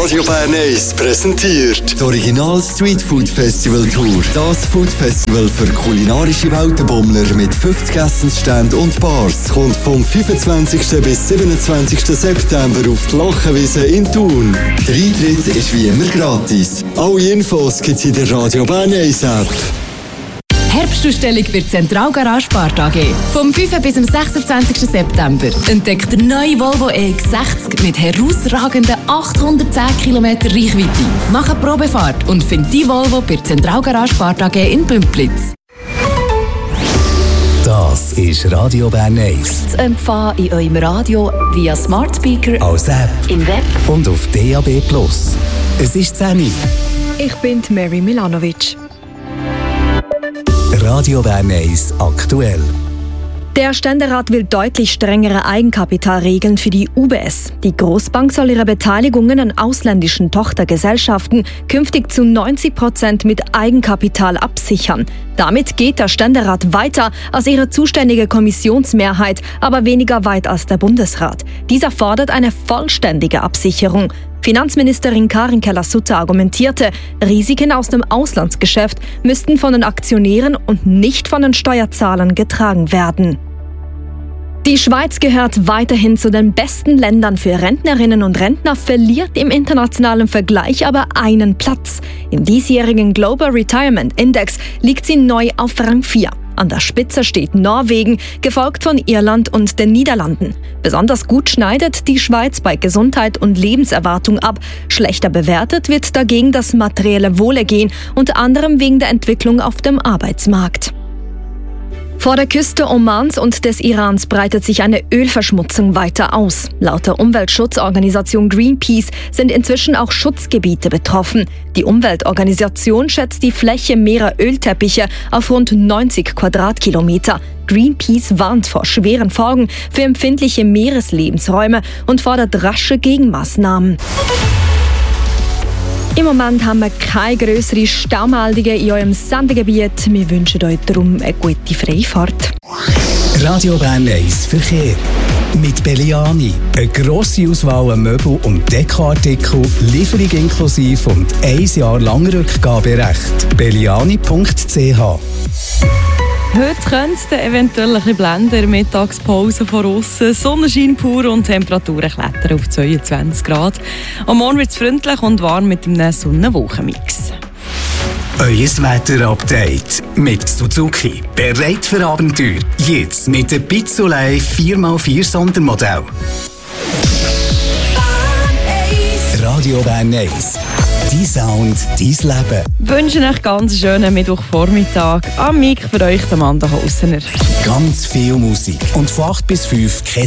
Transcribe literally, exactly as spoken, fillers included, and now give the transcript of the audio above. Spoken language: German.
Radio Bern eins präsentiert das Original Street Food Festival Tour. Das Food Festival für kulinarische Weltenbummler mit fünfzig Essensständen und Bars kommt vom fünfundzwanzigsten bis siebenundzwanzigsten September auf die Lachenwiese in Thun. Der Eintritt ist wie immer gratis. Alle Infos gibt es in der Radio Bern eins App. Herbstausstellung bei der Zentralgarage Spart A G. Vom fünften bis zum sechsundzwanzigsten September entdeckt der neue Volvo E X sechzig mit herausragenden achthundertzehn Kilometer Reichweite. Mach eine Probefahrt und find die Volvo bei der Zentralgarage Spart A G in Bümplitz. Das ist Radio Bern eins. Zu empfangen in eurem Radio via Smart Speaker, als App, im Web und auf D A B plus. Es ist zehn Uhr. Ich bin Mary Milanovic. Radio Bern eins aktuell. Der Ständerat will deutlich strengere Eigenkapitalregeln für die U B S. Die Großbank soll ihre Beteiligungen an ausländischen Tochtergesellschaften künftig zu neunzig Prozent mit Eigenkapital absichern. Damit geht der Ständerat weiter als ihre zuständige Kommissionsmehrheit, aber weniger weit als der Bundesrat. Dieser fordert eine vollständige Absicherung. Finanzministerin Karin Keller-Sutter argumentierte, Risiken aus dem Auslandsgeschäft müssten von den Aktionären und nicht von den Steuerzahlern getragen werden. Die Schweiz gehört weiterhin zu den besten Ländern für Rentnerinnen und Rentner, verliert im internationalen Vergleich aber einen Platz. Im diesjährigen Global Retirement Index liegt sie neu auf Rang vier. An der Spitze steht Norwegen, gefolgt von Irland und den Niederlanden. Besonders gut schneidet die Schweiz bei Gesundheit und Lebenserwartung ab. Schlechter bewertet wird dagegen das materielle Wohlergehen, unter anderem wegen der Entwicklung auf dem Arbeitsmarkt. Vor der Küste Omans und des Irans breitet sich eine Ölverschmutzung weiter aus. Laut der Umweltschutzorganisation Greenpeace sind inzwischen auch Schutzgebiete betroffen. Die Umweltorganisation schätzt die Fläche mehrerer Ölteppiche auf rund neunzig Quadratkilometer. Greenpeace warnt vor schweren Folgen für empfindliche Meereslebensräume und fordert rasche Gegenmaßnahmen. Im Moment haben wir keine grösseren Staumeldungen in eurem Sendegebiet. Wir wünschen euch darum eine gute Freifahrt. Radio Bern eins Verkehr. Mit Belliani. Eine grosse Auswahl an Möbel- und Dekoartikeln, Lieferung inklusive und ein Jahr lang Rückgaberecht. belliani punkt c h. Heute könnte es eventuell ein bisschen blenden in der Mittagspause von aussen. Sonnenschein pur und Temperaturen klettern auf zweiundzwanzig Grad. Am Morgen wird es freundlich und warm mit einem Sonne-Wolken-Mix. Euer Wetter-Update mit Suzuki. Bereit für Abenteuer. Jetzt mit dem Pizzolei vier mal vier Sondermodell. Radio Bern eins. Dein Sound, dein Leben. Ich wünsche euch ganz einen schönen Mittwochvormittag. Am Mic für euch Amanda Haussener. Ganz viel Musik. Und von acht bis fünf kein